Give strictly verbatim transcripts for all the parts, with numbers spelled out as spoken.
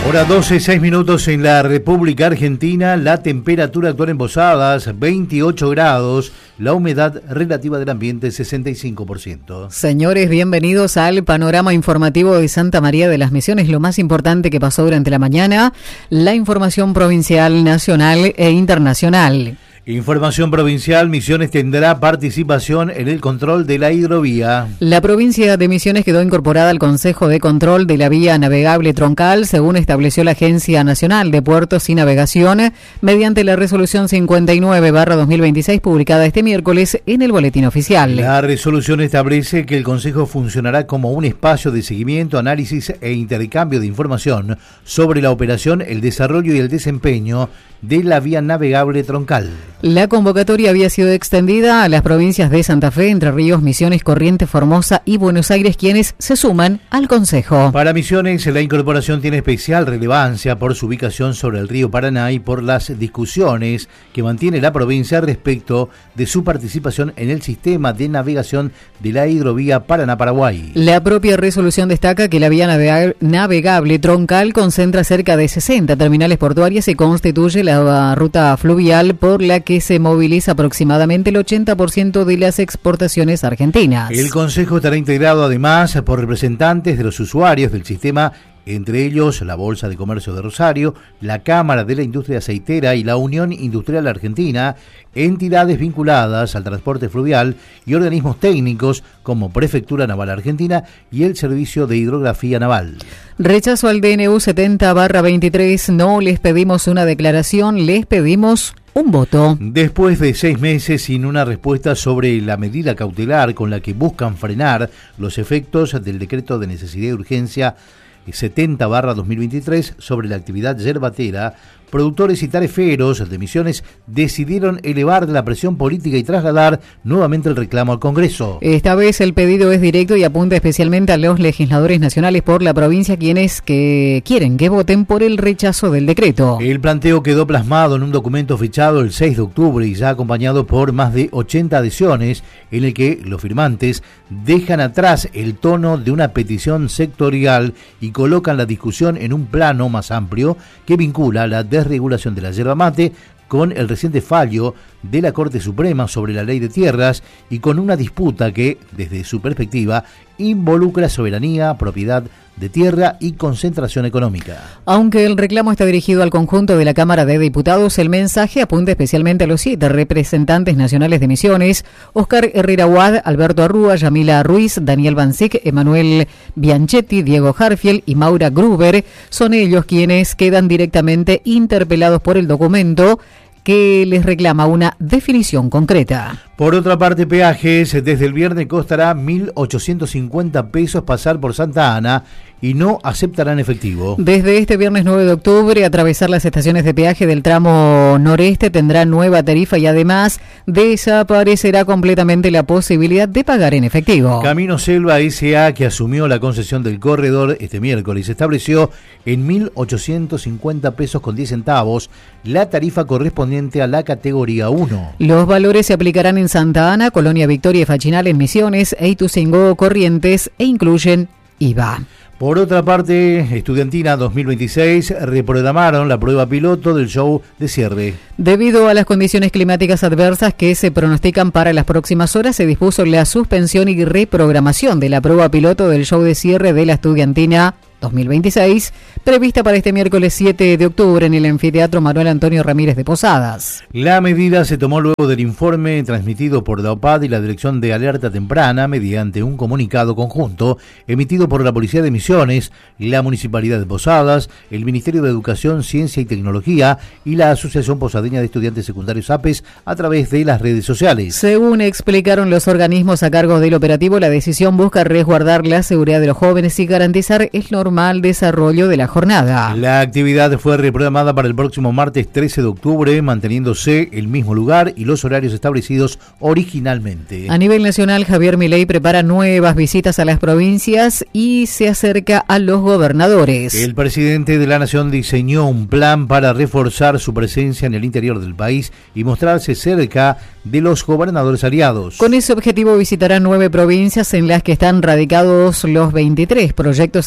Hora doce, seis minutos en la República Argentina. La temperatura actual en Posadas, veintiocho grados. La humedad relativa del ambiente, sesenta y cinco por ciento. Señores, bienvenidos al panorama informativo de Santa María de las Misiones. Lo más importante que pasó durante la mañana, la información provincial, nacional e internacional. Información provincial, Misiones tendrá participación en el control de la hidrovía. La provincia de Misiones quedó incorporada al Consejo de Control de la Vía Navegable Troncal, según estableció la Agencia Nacional de Puertos y Navegación, mediante la resolución cincuenta y nueve barra dos mil veintiséis, publicada este miércoles en el Boletín Oficial. La resolución establece que el Consejo funcionará como un espacio de seguimiento, análisis e intercambio de información sobre la operación, el desarrollo y el desempeño de la Vía Navegable Troncal. La convocatoria había sido extendida a las provincias de Santa Fe, Entre Ríos, Misiones, Corrientes, Formosa y Buenos Aires, quienes se suman al Consejo. Para Misiones, la incorporación tiene especial relevancia por su ubicación sobre el río Paraná y por las discusiones que mantiene la provincia respecto de su participación en el sistema de navegación de la hidrovía Paraná-Paraguay. La propia resolución destaca que la vía navegable Troncal concentra cerca de sesenta terminales portuarias y constituye la ruta fluvial por la que se moviliza aproximadamente el ochenta por ciento de las exportaciones argentinas. El Consejo estará integrado además por representantes de los usuarios del sistema, entre ellos la Bolsa de Comercio de Rosario, la Cámara de la Industria Aceitera y la Unión Industrial Argentina, entidades vinculadas al transporte fluvial y organismos técnicos como Prefectura Naval Argentina y el Servicio de Hidrografía Naval. Rechazo al D N U setenta barra veintitrés, no les pedimos una declaración, les pedimos un voto. Después de seis meses sin una respuesta sobre la medida cautelar con la que buscan frenar los efectos del decreto de necesidad y urgencia setenta barra dos mil veintitrés sobre la actividad yerbatera, productores y tareferos de Misiones decidieron elevar la presión política y trasladar nuevamente el reclamo al Congreso. Esta vez el pedido es directo y apunta especialmente a los legisladores nacionales por la provincia, quienes que quieren que voten por el rechazo del decreto. El planteo quedó plasmado en un documento fechado el seis de octubre y ya acompañado por más de ochenta adhesiones, en el que los firmantes dejan atrás el tono de una petición sectorial y colocan la discusión en un plano más amplio que vincula la desregulación de la yerba mate con el reciente fallo de la Corte Suprema sobre la Ley de Tierras y con una disputa que, desde su perspectiva, involucra soberanía, propiedad de tierra y concentración económica. Aunque el reclamo está dirigido al conjunto de la Cámara de Diputados, el mensaje apunta especialmente a los siete representantes nacionales de Misiones: Oscar Herrera Huad, Alberto Arrúa, Yamila Ruiz, Daniel Bansic, Emanuel Bianchetti, Diego Harfiel y Maura Gruber. Son ellos quienes quedan directamente interpelados por el documento, que les reclama una definición concreta. Por otra parte, peajes, desde el viernes costará mil ochocientos cincuenta pesos pasar por Santa Ana y no aceptarán efectivo. Desde este viernes nueve de octubre, atravesar las estaciones de peaje del tramo noreste tendrá nueva tarifa y además desaparecerá completamente la posibilidad de pagar en efectivo. Camino Selva S A, que asumió la concesión del corredor este miércoles, estableció en mil ochocientos cincuenta pesos con diez centavos la tarifa correspondiente a la categoría uno. Los valores se aplicarán en Santa Ana, Colonia Victoria y Fachinal en Misiones, e Ituzaingó, Corrientes, e incluyen I V A. Por otra parte, Estudiantina dos mil veintiséis reprogramaron la prueba piloto del show de cierre. Debido a las condiciones climáticas adversas que se pronostican para las próximas horas, se dispuso la suspensión y reprogramación de la prueba piloto del show de cierre de la Estudiantina dos mil veintiséis, prevista para este miércoles siete de octubre en el Anfiteatro Manuel Antonio Ramírez de Posadas. La medida se tomó luego del informe transmitido por la O P A D y la Dirección de Alerta Temprana mediante un comunicado conjunto emitido por la Policía de Misiones, la Municipalidad de Posadas, el Ministerio de Educación, Ciencia y Tecnología y la Asociación Posadeña de Estudiantes Secundarios APES a través de las redes sociales. Según explicaron los organismos a cargo del operativo, la decisión busca resguardar la seguridad de los jóvenes y garantizar el normal desarrollo de la jornada. La actividad fue reprogramada para el próximo martes trece de octubre, manteniéndose el mismo lugar y los horarios establecidos originalmente. A nivel nacional, Javier Milei prepara nuevas visitas a las provincias y se acerca a los gobernadores. El presidente de la Nación diseñó un plan para reforzar su presencia en el interior del país y mostrarse cerca de los gobernadores aliados. Con ese objetivo visitará nueve provincias en las que están radicados los veintitrés proyectos aprobados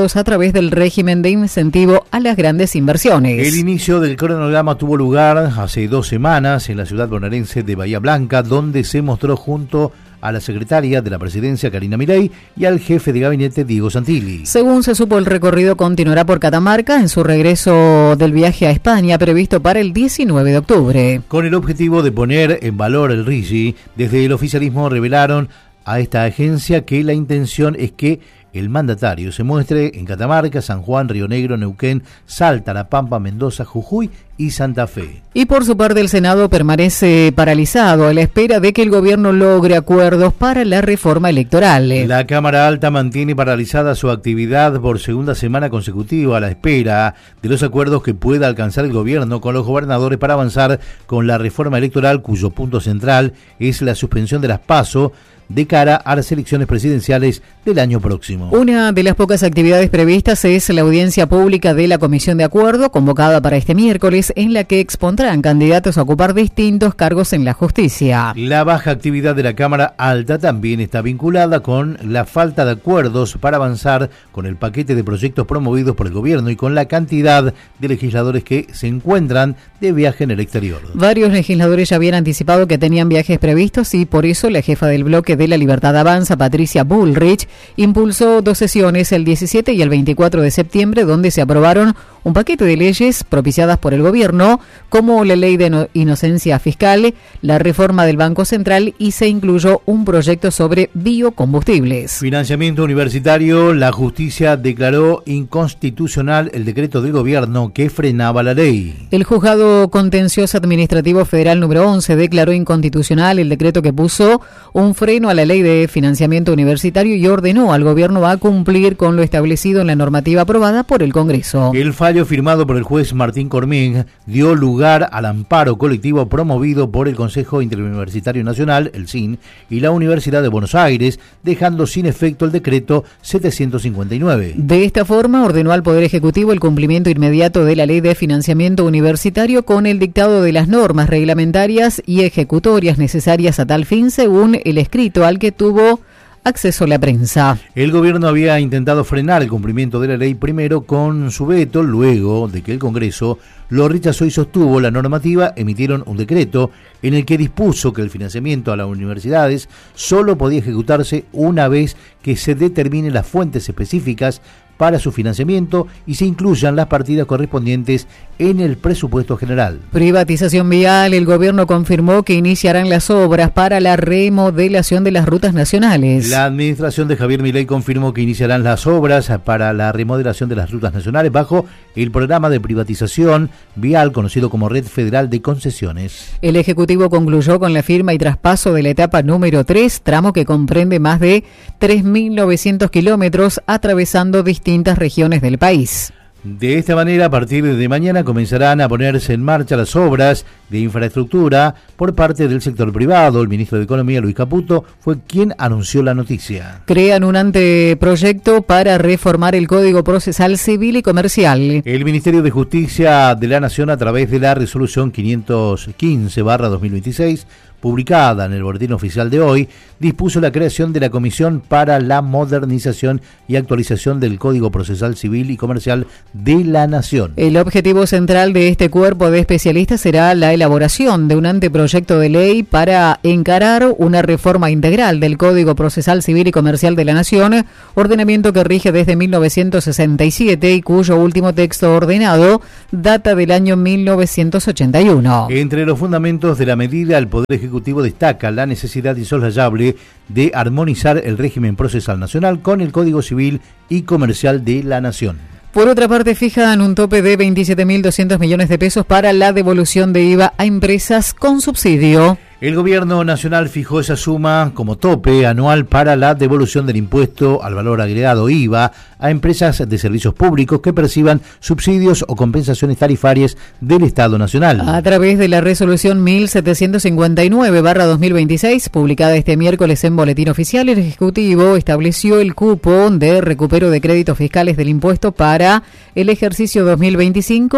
a través del régimen de incentivo a las grandes inversiones. El inicio del cronograma tuvo lugar hace dos semanas en la ciudad bonaerense de Bahía Blanca, donde se mostró junto a la secretaria de la presidencia, Karina Milei, y al jefe de gabinete, Diego Santilli. Según se supo, el recorrido continuará por Catamarca en su regreso del viaje a España, previsto para el diecinueve de octubre. Con el objetivo de poner en valor el Rigi, desde el oficialismo revelaron a esta agencia que la intención es que el mandatario se muestre en Catamarca, San Juan, Río Negro, Neuquén, Salta, La Pampa, Mendoza, Jujuy y Santa Fe. Y por su parte el Senado permanece paralizado a la espera de que el gobierno logre acuerdos para la reforma electoral. La Cámara Alta mantiene paralizada su actividad por segunda semana consecutiva a la espera de los acuerdos que pueda alcanzar el gobierno con los gobernadores para avanzar con la reforma electoral, cuyo punto central es la suspensión de las PASO de cara a las elecciones presidenciales del año próximo. Una de las pocas actividades previstas es la audiencia pública de la Comisión de Acuerdo, convocada para este miércoles, en la que expondrán candidatos a ocupar distintos cargos en la justicia. La baja actividad de la Cámara Alta también está vinculada con la falta de acuerdos para avanzar con el paquete de proyectos promovidos por el gobierno y con la cantidad de legisladores que se encuentran de viaje en el exterior. Varios legisladores ya habían anticipado que tenían viajes previstos y por eso la jefa del bloque de la Libertad Avanza, Patricia Bullrich, impulsó dos sesiones el diecisiete y el veinticuatro de septiembre, donde se aprobaron un paquete de leyes propiciadas por el gobierno, como la ley de no- inocencia fiscal, la reforma del Banco Central, y se incluyó un proyecto sobre biocombustibles. Financiamiento universitario. La justicia declaró inconstitucional el decreto del gobierno que frenaba la ley. El Juzgado Contencioso Administrativo Federal número once declaró inconstitucional el decreto que puso un freno a la ley de financiamiento universitario y ordenó al gobierno a cumplir con lo establecido en la normativa aprobada por el Congreso. El fallo firmado por el juez Martín Cormín dio lugar al amparo colectivo promovido por el Consejo Interuniversitario Nacional, el C I N, y la Universidad de Buenos Aires, dejando sin efecto el decreto setecientos cincuenta y nueve. De esta forma, ordenó al Poder Ejecutivo el cumplimiento inmediato de la ley de financiamiento universitario con el dictado de las normas reglamentarias y ejecutorias necesarias a tal fin, según el escrito al que tuvo acceso la prensa. El gobierno había intentado frenar el cumplimiento de la ley primero con su veto, luego de que el Congreso lo rechazó y sostuvo la normativa, emitieron un decreto en el que dispuso que el financiamiento a las universidades solo podía ejecutarse una vez que se determinen las fuentes específicas para su financiamiento y se incluyan las partidas correspondientes en el presupuesto general. Privatización vial. El gobierno confirmó que iniciarán las obras para la remodelación de las rutas nacionales. La administración de Javier Milei confirmó que iniciarán las obras para la remodelación de las rutas nacionales bajo el programa de privatización vial conocido como Red Federal de Concesiones. El Ejecutivo concluyó con la firma y traspaso de la etapa número tres, tramo que comprende más de tres mil novecientos kilómetros atravesando distintas regiones del país. De esta manera, a partir de mañana comenzarán a ponerse en marcha las obras de infraestructura por parte del sector privado. El ministro de Economía, Luis Caputo, fue quien anunció la noticia. Crean un anteproyecto para reformar el Código Procesal Civil y Comercial. El Ministerio de Justicia de la Nación, a través de la resolución quinientos quince barra dos mil veintiséis, publicada en el Boletín Oficial de hoy, dispuso la creación de la Comisión para la Modernización y Actualización del Código Procesal Civil y Comercial de la Nación. El objetivo central de este cuerpo de especialistas será la elaboración de un anteproyecto de ley para encarar una reforma integral del Código Procesal Civil y Comercial de la Nación, ordenamiento que rige desde mil novecientos sesenta y siete y cuyo último texto ordenado data del año mil novecientos ochenta y uno. Entre los fundamentos de la medida, el Poder Ejecutivo destaca la necesidad insoslayable de armonizar el régimen procesal nacional con el Código Civil y Comercial de la Nación. Por otra parte, fijan un tope de veintisiete mil doscientos millones de pesos para la devolución de I V A a empresas con subsidio. El gobierno nacional fijó esa suma como tope anual para la devolución del impuesto al valor agregado I V A a empresas de servicios públicos que perciban subsidios o compensaciones tarifarias del Estado Nacional. A través de la resolución mil setecientos cincuenta y nueve barra dos mil veintiséis, publicada este miércoles en Boletín Oficial, el Ejecutivo estableció el cupo de recupero de créditos fiscales del impuesto para el ejercicio dos mil veinticinco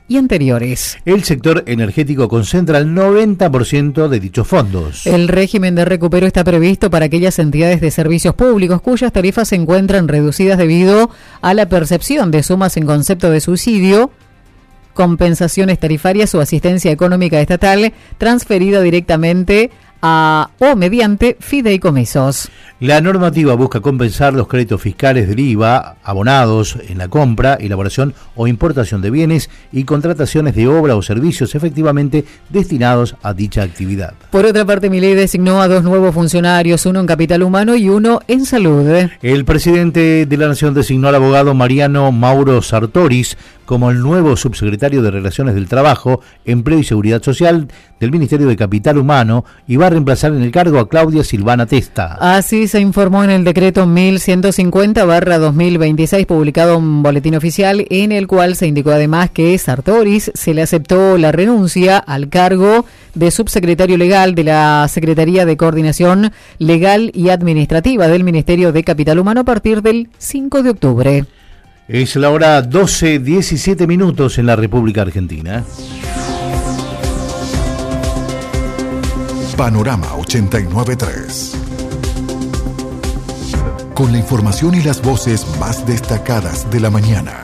y anteriores. El sector energético concentra el noventa por ciento de dichos fondos. El régimen de recupero está previsto para aquellas entidades de servicios públicos cuyas tarifas se encuentran reducidas debido a la percepción de sumas en concepto de subsidio, compensaciones tarifarias o asistencia económica estatal transferida directamente a o mediante fideicomisos. La normativa busca compensar los créditos fiscales del I V A abonados en la compra, elaboración o importación de bienes y contrataciones de obra o servicios efectivamente destinados a dicha actividad. Por otra parte, Milei designó a dos nuevos funcionarios, uno en capital humano y uno en salud. El presidente de la Nación designó al abogado Mariano Mauro Sartoris como el nuevo subsecretario de Relaciones del Trabajo, Empleo y Seguridad Social del Ministerio de Capital Humano y va a reemplazar en el cargo a Claudia Silvana Testa. Así se informó en el decreto mil ciento cincuenta barra dos mil veintiséis, publicado en Boletín Oficial, en el cual se indicó además que Sartoris se le aceptó la renuncia al cargo de subsecretario legal de la Secretaría de Coordinación Legal y Administrativa del Ministerio de Capital Humano a partir del cinco de octubre. Es la hora doce diecisiete minutos en la República Argentina. Panorama ochenta y nueve punto tres. Con la información y las voces más destacadas de la mañana.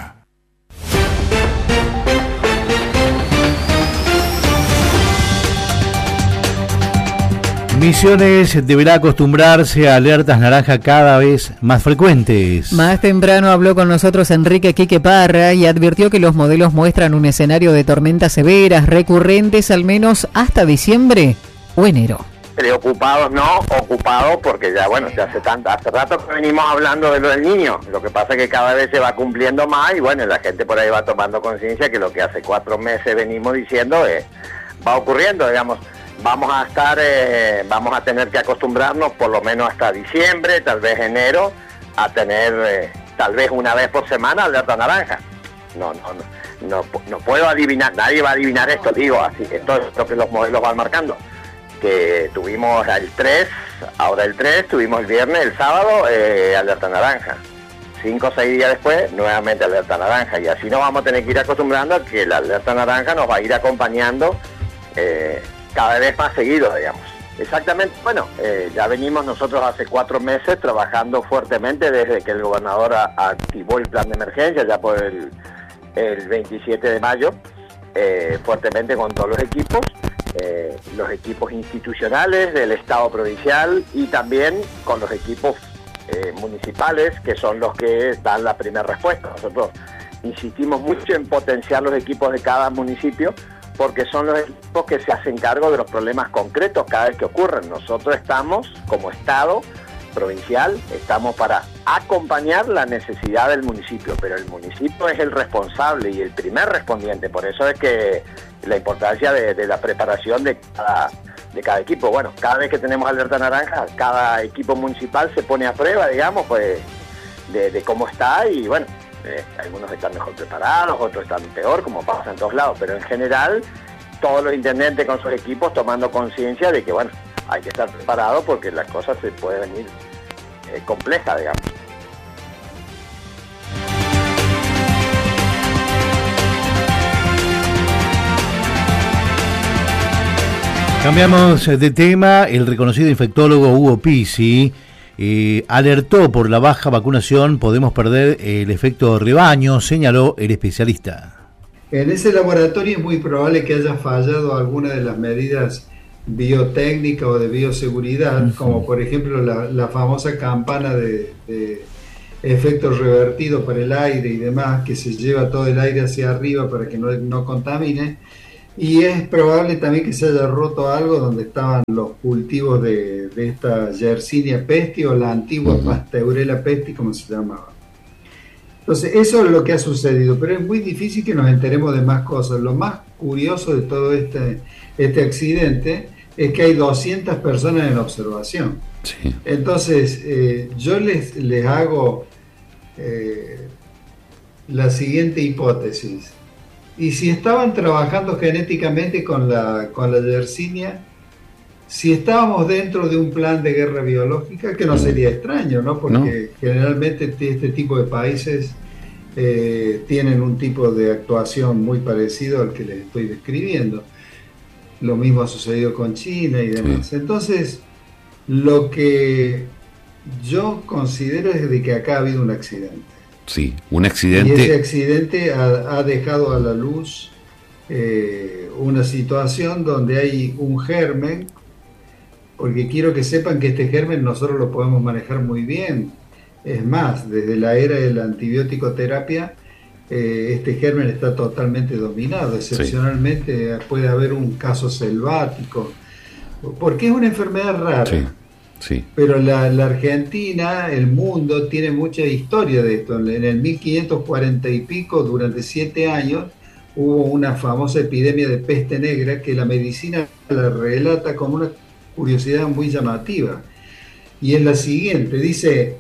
Misiones deberá acostumbrarse a alertas naranja cada vez más frecuentes. Más temprano habló con nosotros Enrique Quique Parra y advirtió que los modelos muestran un escenario de tormentas severas recurrentes al menos hasta diciembre o enero. Preocupados no, ocupados porque ya, bueno, ya hace, tanto, hace rato que venimos hablando de lo del niño. Lo que pasa es que cada vez se va cumpliendo más y bueno, la gente por ahí va tomando conciencia que lo que hace cuatro meses venimos diciendo eh, va ocurriendo, digamos. Vamos a estar, eh, vamos a tener que acostumbrarnos por lo menos hasta diciembre, tal vez enero, a tener eh, tal vez una vez por semana alerta naranja. No, no, no, no, no puedo adivinar, nadie va a adivinar esto, digo, así, esto es lo que los modelos van marcando. Que tuvimos el tres, ahora el tres, tuvimos el viernes, el sábado, eh, alerta naranja. Cinco o seis días después, nuevamente alerta naranja. Y así nos vamos a tener que ir acostumbrando a que la alerta naranja nos va a ir acompañando eh, cada vez más seguido, digamos. Exactamente, bueno, eh, ya venimos nosotros hace cuatro meses trabajando fuertemente desde que el gobernador a, activó el plan de emergencia, ya por el, el veintisiete de mayo, eh, fuertemente con todos los equipos, eh, los equipos institucionales del Estado provincial y también con los equipos eh, municipales, que son los que dan la primera respuesta. Nosotros insistimos mucho en potenciar los equipos de cada municipio, porque son los equipos que se hacen cargo de los problemas concretos cada vez que ocurren. Nosotros estamos, como Estado provincial, estamos para acompañar la necesidad del municipio, pero el municipio es el responsable y el primer respondiente. Por eso es que la importancia de, de la preparación de cada, de cada equipo. Bueno, cada vez que tenemos alerta naranja, cada equipo municipal se pone a prueba, digamos, pues, de, de cómo está y bueno, Eh, algunos están mejor preparados, otros están peor, como pasa en todos lados, pero en general todos los intendentes con sus equipos tomando conciencia de que bueno, hay que estar preparado porque las cosas se pueden venir eh, complejas, digamos. Cambiamos de tema. El reconocido infectólogo Hugo Pizzi Eh, alertó por la baja vacunación, podemos perder el efecto rebaño, señaló el especialista. En ese laboratorio es muy probable que haya fallado alguna de las medidas biotécnicas o de bioseguridad, uh-huh. como por ejemplo la, la famosa campana de, de efecto revertido para el aire y demás, que se lleva todo el aire hacia arriba para que no, no contamine. Y es probable también que se haya roto algo donde estaban los cultivos de, de esta Yersinia pestis o la antigua Pasteurella pestis, como se llamaba. Entonces, eso es lo que ha sucedido, pero es muy difícil que nos enteremos de más cosas. Lo más curioso de todo este, este accidente es que hay doscientas personas en observación. Sí. Entonces, eh, yo les, les hago eh, la siguiente hipótesis. Y si estaban trabajando genéticamente con la, con la Yersinia, si estábamos dentro de un plan de guerra biológica, que no sería extraño, ¿no? Porque no. generalmente este tipo de países eh, tienen un tipo de actuación muy parecido al que les estoy describiendo. Lo mismo ha sucedido con China y demás. Sí. Entonces, lo que yo considero es de que acá ha habido un accidente. Sí, un accidente. Y ese accidente ha, ha dejado a la luz eh, una situación donde hay un germen, porque quiero que sepan que este germen nosotros lo podemos manejar muy bien. Es más, desde la era de la antibiótico terapia, eh, este germen está totalmente dominado. Excepcionalmente sí. puede haber un caso selvático, porque es una enfermedad rara. Sí. Sí. Pero la, la Argentina, el mundo, tiene mucha historia de esto. En el mil quinientos cuarenta y pico, durante siete años, hubo una famosa epidemia de peste negra que la medicina la relata con una curiosidad muy llamativa. Y es la siguiente, dice,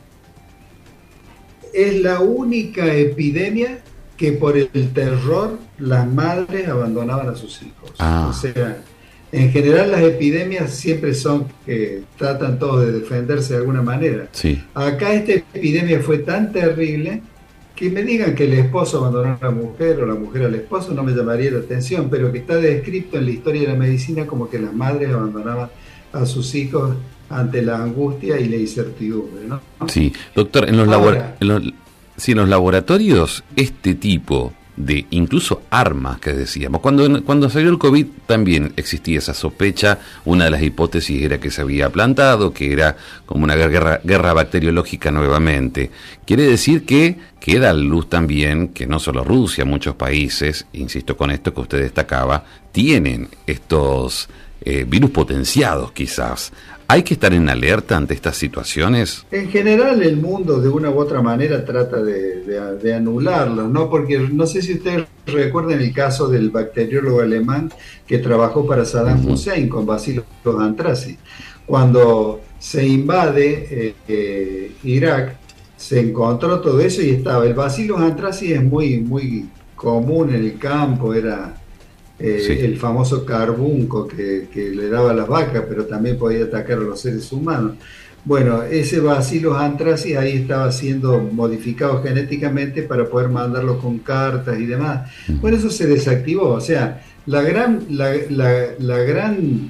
es la única epidemia que por el terror las madres abandonaban a sus hijos. Ah. O sea, en general las epidemias siempre son que tratan todos de defenderse de alguna manera. Sí. Acá esta epidemia fue tan terrible que me digan que el esposo abandonó a la mujer o la mujer al esposo no me llamaría la atención, pero que está descrito en la historia de la medicina como que las madres abandonaban a sus hijos ante la angustia y la incertidumbre, ¿no? Sí, doctor, en los, Ahora, labor- en los, sí, en los laboratorios este tipo de incluso armas que decíamos, cuando cuando salió el COVID también existía esa sospecha, una de las hipótesis era que se había plantado, que era como una guerra, guerra bacteriológica nuevamente. Quiere decir que queda a luz también que no solo Rusia, muchos países, insisto con esto que usted destacaba, tienen estos eh, virus potenciados quizás. ¿Hay que estar en alerta ante estas situaciones? En general el mundo de una u otra manera trata de, de, de anularlo, ¿no? Porque no sé si ustedes recuerdan el caso del bacteriólogo alemán que trabajó para Saddam uh-huh. Hussein con Bacillus anthracis. Cuando se invade eh, eh, Irak, se encontró todo eso y estaba. El Bacillus anthracis es muy, muy común en el campo, era... Eh, sí. el famoso carbunco que, que le daba a las vacas, pero también podía atacar a los seres humanos. Bueno, ese Bacillus anthracis ahí estaba siendo modificado genéticamente para poder mandarlo con cartas y demás. Bueno, eso se desactivó. O sea, la gran, la, la, la gran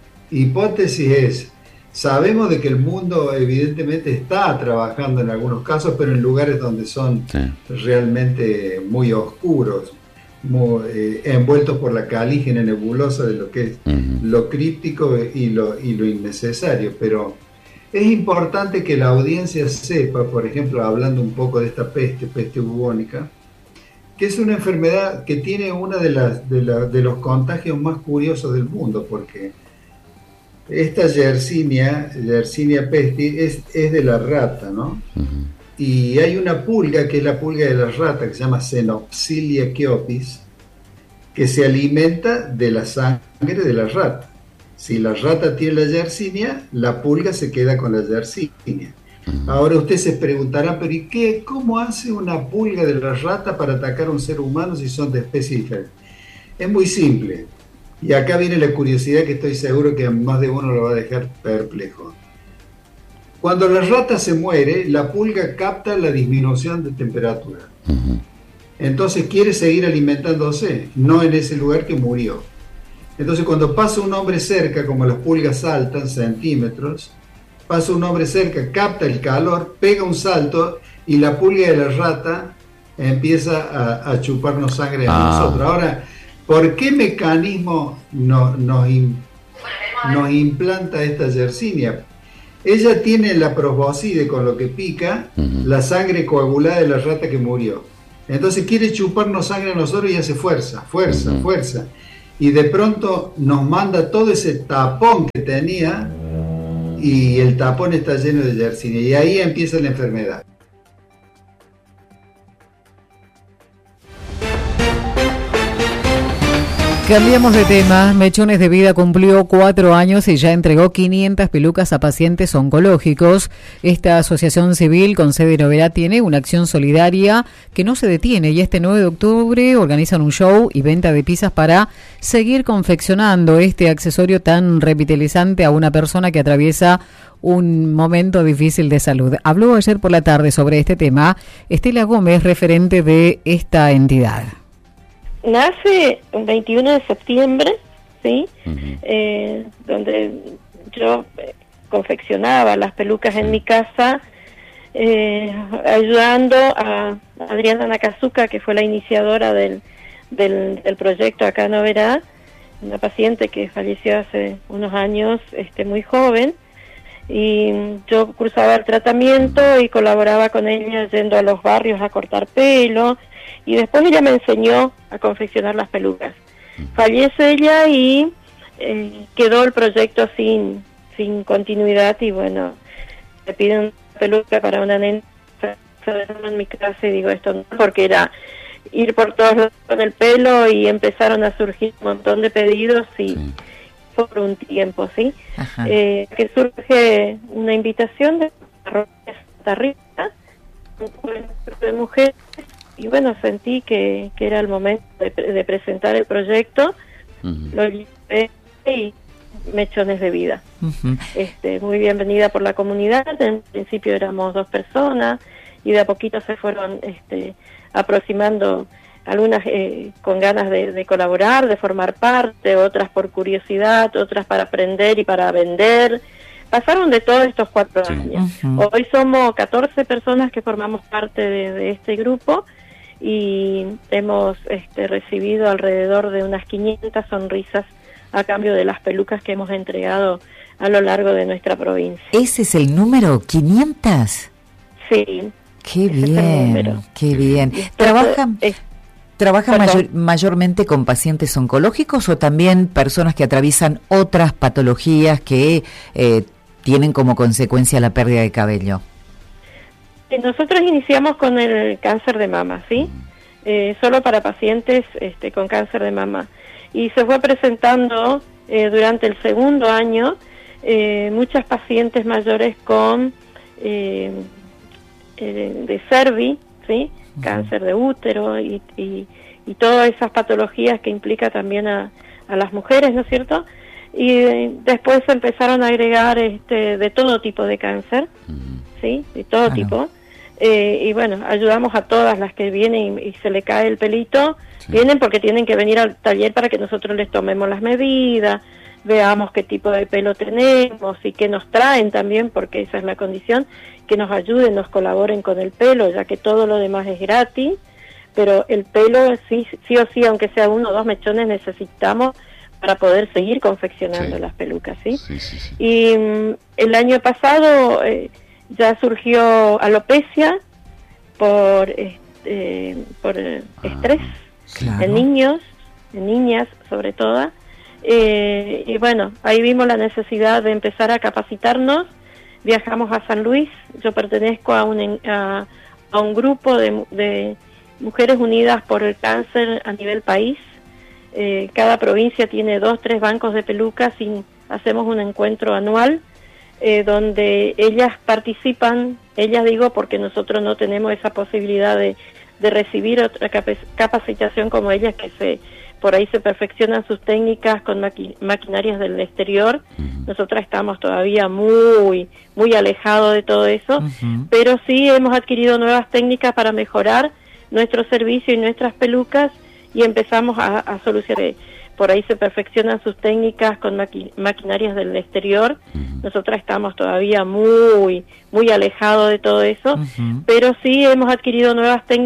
hipótesis es, sabemos de que el mundo evidentemente está trabajando en algunos casos, pero en lugares donde son sí. realmente muy oscuros. Muy, eh, envueltos por la calígena nebulosa de lo que es uh-huh. lo críptico y lo, y lo innecesario, pero es importante que la audiencia sepa, por ejemplo, hablando un poco de esta peste, peste bubónica, que es una enfermedad que tiene uno de, las, de, la, de los contagios más curiosos del mundo, porque esta Yersinia, Yersinia pestis, es, es de la rata, ¿no? Uh-huh. Y hay una pulga, que es la pulga de la rata, que se llama Xenopsilia chiopis, que se alimenta de la sangre de la rata. Si la rata tiene la Yersinia, la pulga se queda con la Yersinia. Uh-huh. Ahora usted se preguntará, pero ¿y qué? ¿Cómo hace una pulga de la rata para atacar a un ser humano si son de especies diferentes? Es muy simple. Y acá viene la curiosidad que estoy seguro que a más de uno lo va a dejar perplejo. Cuando la rata se muere, la pulga capta la disminución de temperatura. Uh-huh. Entonces quiere seguir alimentándose, no en ese lugar que murió. Entonces cuando pasa un hombre cerca, como las pulgas saltan centímetros, pasa un hombre cerca, capta el calor, pega un salto y la pulga de la rata empieza a, a chuparnos sangre a ah. nosotros. Ahora, ¿por qué mecanismo no, nos, in, nos implanta esta Yersinia? Ella tiene la proboscide con lo que pica, uh-huh. la sangre coagulada de la rata que murió. Entonces quiere chuparnos sangre a nosotros y hace fuerza, fuerza, uh-huh. fuerza. Y de pronto nos manda todo ese tapón que tenía y el tapón está lleno de Yersinia. Y ahí empieza la enfermedad. Cambiamos de tema. Mechones de Vida cumplió cuatro años y ya entregó quinientas pelucas a pacientes oncológicos. Esta asociación civil con sede en Oberá tiene una acción solidaria que no se detiene y este nueve de octubre organizan un show y venta de pizzas para seguir confeccionando este accesorio tan revitalizante a una persona que atraviesa un momento difícil de salud. Habló ayer por la tarde sobre este tema Estela Gómez, referente de esta entidad. Nace el veintiuno de septiembre, ¿sí? Uh-huh. Eh, donde yo eh, confeccionaba las pelucas en mi casa, eh, ayudando a Adriana Nakazuka, que fue la iniciadora del, del, del proyecto acá en Oberá, una paciente que falleció hace unos años, este, muy joven, y yo cursaba el tratamiento y colaboraba con ella yendo a los barrios a cortar pelo, y después ella me enseñó a confeccionar las pelucas. Fallece ella y eh, quedó el proyecto sin sin continuidad, y bueno, me piden una peluca para una nena en mi clase y digo esto no, porque era ir por todos lados con el pelo y empezaron a surgir un montón de pedidos y sí. Por un tiempo, ¿sí? Eh, que surge una invitación de Santa Rita, un de mujeres, y bueno, sentí que, que era el momento de, de presentar el proyecto. Uh-huh. Lo llevé y Mechones de Vida. Uh-huh. Este, muy bienvenida por la comunidad. En principio éramos dos personas y de a poquito se fueron este, aproximando algunas eh, con ganas de, de colaborar, de formar parte, otras por curiosidad, otras para aprender y para vender. Pasaron de todos estos cuatro sí. años. Uh-huh. Hoy somos catorce personas que formamos parte de, de este grupo y hemos este, recibido alrededor de unas quinientas sonrisas a cambio de las pelucas que hemos entregado a lo largo de nuestra provincia. ¿Ese es el número? ¿quinientas? Sí. Qué bien, qué bien. ¿Trabajan, es, ¿trabajan mayor, mayormente con pacientes oncológicos o también personas que atraviesan otras patologías que eh, tienen como consecuencia la pérdida de cabello? Nosotros iniciamos con el cáncer de mama, ¿sí? Eh, solo para pacientes este, con cáncer de mama. Y se fue presentando eh, durante el segundo año eh, muchas pacientes mayores con eh, eh, de cervi, ¿sí? Uh-huh. Cáncer de útero y, y, y todas esas patologías que implica también a, a las mujeres, ¿no es cierto? Y eh, después se empezaron a agregar este, de todo tipo de cáncer, uh-huh. ¿sí? De todo uh-huh. tipo. Eh, y bueno, ayudamos a todas las que vienen y, y se le cae el pelito, sí. Vienen porque tienen que venir al taller para que nosotros les tomemos las medidas, veamos qué tipo de pelo tenemos y qué nos traen también, porque esa es la condición, que nos ayuden, nos colaboren con el pelo, ya que todo lo demás es gratis, pero el pelo sí, sí o sí, aunque sea uno o dos mechones, necesitamos para poder seguir confeccionando sí. las pelucas, ¿sí? Sí, sí, sí. Y um, el año pasado eh, ya surgió alopecia por, este, por eh, estrés, ah, claro. en niños, en niñas sobre todo, eh, y bueno, ahí vimos la necesidad de empezar a capacitarnos, viajamos a San Luis, yo pertenezco a un, a, a un grupo de, de Mujeres Unidas por el Cáncer a nivel país. Eh, cada provincia tiene dos, tres bancos de pelucas y hacemos un encuentro anual eh, donde ellas participan, ellas digo porque nosotros no tenemos esa posibilidad de, de recibir otra cap- capacitación como ellas, que se por ahí se perfeccionan sus técnicas con maqui- maquinarias del exterior. Uh-huh. Nosotras estamos todavía muy, muy alejados de todo eso, uh-huh. pero sí hemos adquirido nuevas técnicas para mejorar nuestro servicio y nuestras pelucas, y empezamos a, a solucionar. Por ahí se perfeccionan sus técnicas con maqui- maquinarias del exterior. Uh-huh. Nosotras estamos todavía muy, muy alejados de todo eso, uh-huh. pero sí hemos adquirido nuevas técnicas